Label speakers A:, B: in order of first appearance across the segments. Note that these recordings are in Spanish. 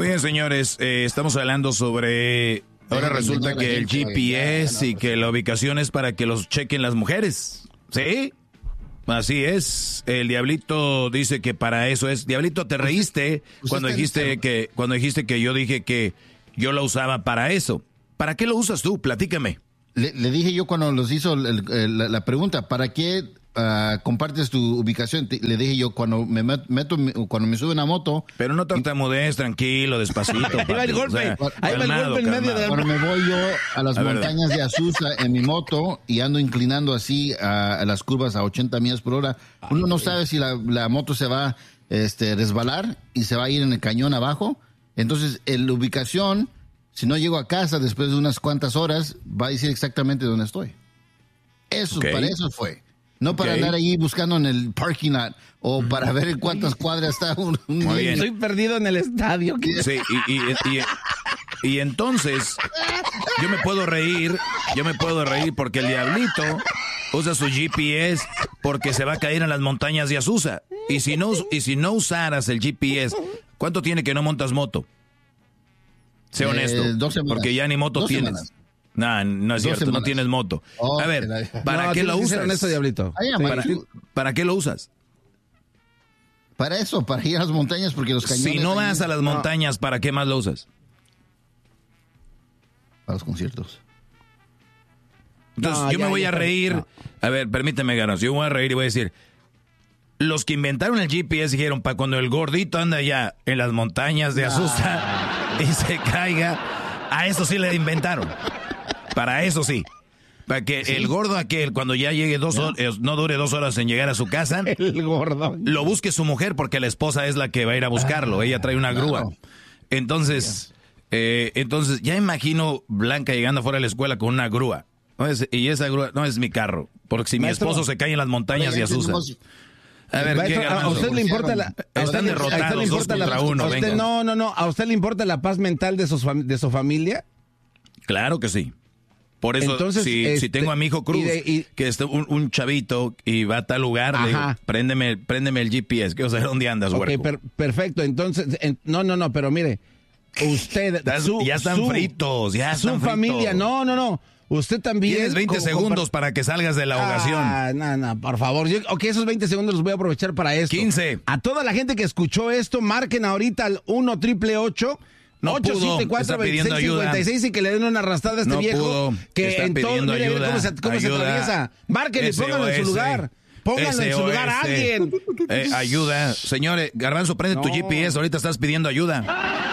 A: Muy bien, señores, estamos hablando sobre... Ahora resulta que el GPS y que la ubicación es para que los chequen las mujeres. ¿Sí? Así es. El Diablito dice que para eso es. Diablito, te reíste cuando dijiste que yo dije que yo lo usaba para eso. ¿Para qué lo usas tú? Platícame.
B: Le dije yo cuando nos hizo la pregunta, ¿para qué compartes tu ubicación? Le dije yo cuando cuando me sube una moto.
A: Pero no tartamudees, tranquilo, despacito.
C: Ahí va el golpe,
A: calmado,
C: en medio de la...
B: Cuando me voy yo a las montañas de Azusa en mi moto y ando inclinando así a las curvas a 80 millas por hora, uno no sabe si la moto se va resbalar y se va a ir en el cañón abajo. Entonces, la ubicación, si no llego a casa después de unas cuantas horas, va a decir exactamente dónde estoy. Eso, para eso fue. No para andar ahí buscando en el parking lot o para ver en cuántas cuadras está un
A: Muy bien.
C: Estoy perdido en el estadio.
A: Sí, y entonces yo me puedo reír porque el Diablito usa su GPS porque se va a caer en las montañas de Azusa. Y si no usaras el GPS, ¿cuánto tiene que no montas moto? Sé honesto,
B: 2 semanas.
A: Porque ya ni moto
B: 2
A: tienes.
B: semanas.
A: No es cierto, no tienes moto. A ver, ¿para qué lo usas?
C: Honesto, Diablito.
A: ¿Para qué lo usas?
B: Para eso, para ir a las montañas, porque los cañones...
A: Si no vas a las montañas, ¿para qué más lo usas?
B: Para los conciertos.
A: Entonces, yo me voy a reír. No. A ver, permíteme, Ganos. Yo voy a reír y voy a decir... Los que inventaron el GPS dijeron, para cuando el gordito anda allá en las montañas de Azusa y se caiga, a eso sí le inventaron. Para eso sí. Para que el gordo aquel, cuando ya llegue 2 horas, no dure 2 horas en llegar a su casa,
C: el gordo
A: lo busque su mujer, porque la esposa es la que va a ir a buscarlo. Ella trae una grúa. Entonces, ya imagino Blanca llegando fuera de la escuela con una grúa. Y esa grúa no es mi carro, porque si mi esposo se cae en las montañas de Azusa. A ver,
C: ¿a usted le importa la...
A: Están derrotados 2 contra 1, venga.
C: No. ¿A usted le importa la paz mental de su familia?
A: Claro que sí. Por eso, entonces, si tengo a mi hijo Cruz, que es un chavito y va a tal lugar, le digo, préndeme el GPS, quiero saber dónde andas, güey.
C: Perfecto, entonces, no, pero mire, usted...
A: ya están fritos,
C: su familia, no. Usted también...
A: Tienes 20 segundos para que salgas de la ahogación.
C: No, por favor. Esos 20 segundos los voy a aprovechar para esto.
A: 15.
C: A toda la gente que escuchó esto, marquen ahorita al 1-888
A: No
C: 874-2656 y que le den una arrastrada a este viejo. Que en todo, mire cómo se atraviesa. Márquenle y pónganlo en su lugar. Pónganlo en su lugar a alguien.
A: Ayuda. Señores, Garbanzo, prende tu GPS. Ahorita estás pidiendo ayuda.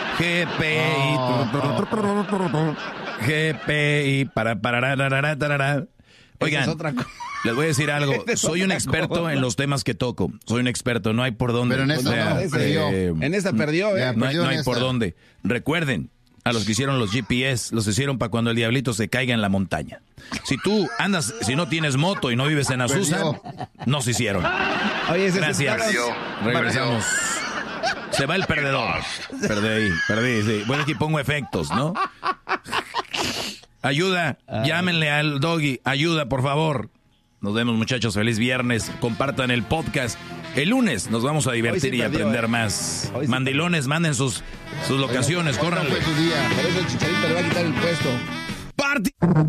A: GPI. Para. Oigan, les voy a decir algo. Soy un experto en los temas que toco. Soy un experto. No hay por dónde.
B: Pero en esta perdió.
C: En esta perdió,
A: No hay por dónde. Recuerden, a los que hicieron los GPS, los hicieron para cuando el diablito se caiga en la montaña. Si tú andas, si no tienes moto y no vives en Azusa, no se hicieron.
C: Oye,
A: gracias. Regresamos. Se va el perdedor. Perdí, sí. Bueno, aquí pongo efectos, ¿no? Ayuda, llámenle al Doggy. Ayuda, por favor. Nos vemos, muchachos. Feliz viernes. Compartan el podcast. El lunes nos vamos a divertir y aprender más. Mandilones, manden sus locaciones. Córranle.
C: Por eso el Chicharito le va a quitar el puesto.
A: ¡Party!